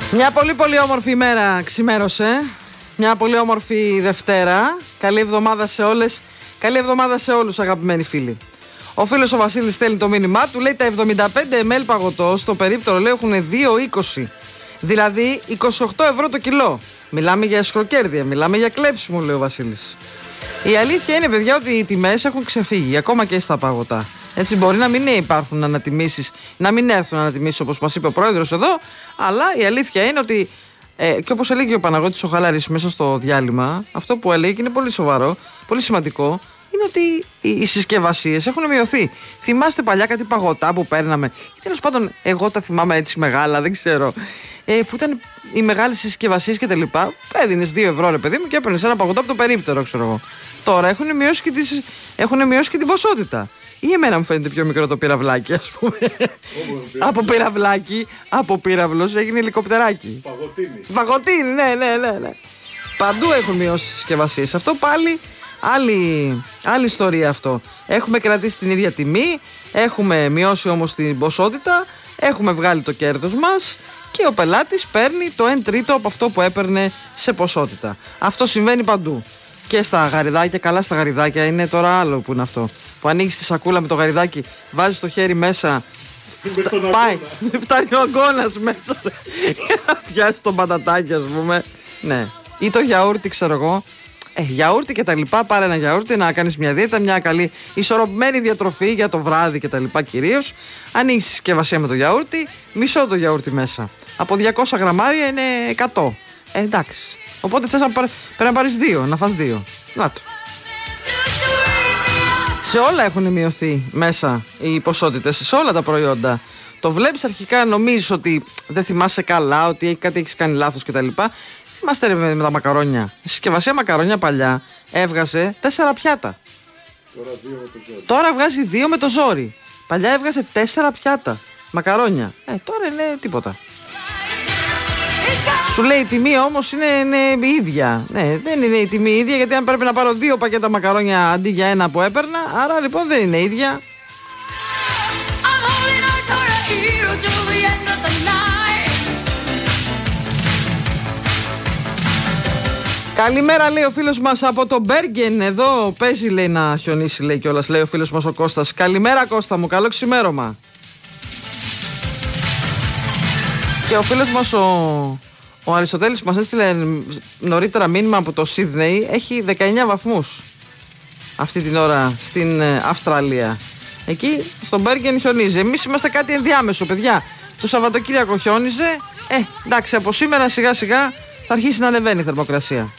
Μια πολύ όμορφη ημέρα ξημέρωσε. Μια πολύ όμορφη Δευτέρα. Καλή εβδομάδα σε όλες. Καλή εβδομάδα σε όλους, αγαπημένοι φίλοι. Ο φίλος ο Βασίλης στέλνει το μήνυμά του. Λέει τα 75 ml παγωτό στο περίπτερο, λέει, έχουν 2,20. Δηλαδή 28 ευρώ το κιλό. Μιλάμε για εσχροκέρδεια, μιλάμε για κλέψιμο, λέει ο Βασίλης. Η αλήθεια είναι, παιδιά, ότι οι τιμές έχουν ξεφύγει, ακόμα και στα παγωτά. Έτσι, μπορεί να μην υπάρχουν ανατιμήσεις, να μην έρθουν ανατιμήσεις όπως μας είπε ο πρόεδρος εδώ, αλλά η αλήθεια είναι ότι, και όπως έλεγε ο Παναγώτης ο Χαλάρης μέσα στο διάλειμμα, αυτό που έλεγε και είναι πολύ σοβαρό, πολύ σημαντικό, είναι ότι οι συσκευασίες έχουν μειωθεί. Θυμάστε παλιά κάτι παγωτά που παίρναμε, ή τέλος πάντων, εγώ τα θυμάμαι έτσι μεγάλα, δεν ξέρω, που ήταν οι μεγάλες συσκευασίες και τα λοιπά. Έδινες 2 ευρώ, ρε παιδί μου, και έπαιρνες ένα παγωτό από το περίπτερο, ξέρω εγώ. Τώρα έχουν μειώσει και την ποσότητα. Ή εμένα μου φαίνεται πιο μικρό το πυραυλάκι, ας πούμε. Από πυραυλάκι, από πύραυλος έγινε ελικοπτεράκι. Παγωτίνι, ναι. Παντού έχουν μειώσει τις συσκευασίες. Αυτό πάλι άλλη ιστορία αυτό. Έχουμε κρατήσει την ίδια τιμή, έχουμε μειώσει όμως την ποσότητα, έχουμε βγάλει το κέρδος μας και ο πελάτης παίρνει το 1/3 από αυτό που έπαιρνε σε ποσότητα. Αυτό συμβαίνει παντού. Και στα γαριδάκια, καλά στα γαριδάκια είναι τώρα άλλο που είναι αυτό. Που ανοίγεις τη σακούλα με το γαριδάκι, βάζεις το χέρι μέσα, πάει, φτάνει ο αγκώνας μέσα για να πιάσει το πατατάκι, ας πούμε. Ναι. Ή το γιαούρτι, ξέρω εγώ. Γιαούρτι και τα λοιπά, πάρε ένα γιαούρτι να κάνεις μια δίαιτα, μια καλή ισορροπημένη διατροφή για το βράδυ και τα λοιπά κυρίως. Ανοίγεις τη συσκευασία με το γιαούρτι, μισό το γιαούρτι μέσα. Από 200 γραμμάρια είναι 100. Εντάξει. Οπότε θες πρέπει να πάρεις 2, να φας 2. Να το. Σε όλα έχουν μειωθεί μέσα οι ποσότητες, σε όλα τα προϊόντα. Το βλέπεις αρχικά, νομίζεις ότι δεν θυμάσαι καλά, ότι κάτι έχεις κάνει λάθος κτλ. Είμαστε ρε με τα μακαρόνια. Η συσκευασία μακαρόνια παλιά έβγαζε 4 πιάτα. Τώρα βγάζει 2 με το ζόρι. Παλιά έβγαζε 4 πιάτα μακαρόνια. Τώρα είναι τίποτα. Σου λέει η τιμή όμως είναι ίδια. Ναι, δεν είναι η τιμή ίδια, γιατί αν πρέπει να πάρω 2 πακέτα μακαρόνια αντί για 1 που έπαιρνα, άρα λοιπόν δεν είναι ίδια. Καλημέρα, λέει ο φίλος μας από το Μπέργεν. Εδώ παίζει, λέει, να χιονίσει, λέει κιόλας, λέει ο φίλος μας ο Κώστας. Καλημέρα, Κώστα μου, καλό ξημέρωμα. Και ο φίλος μας ο Αριστοτέλης μας έστειλε νωρίτερα μήνυμα από το Σίδνεϊ. Έχει 19 βαθμούς αυτή την ώρα στην Αυστραλία. Εκεί στον Μπέργεν χιονίζει. Εμείς είμαστε κάτι ενδιάμεσο, παιδιά. Το Σαββατοκύριακο χιόνιζε. Εντάξει, από σήμερα σιγά σιγά θα αρχίσει να ανεβαίνει η θερμοκρασία.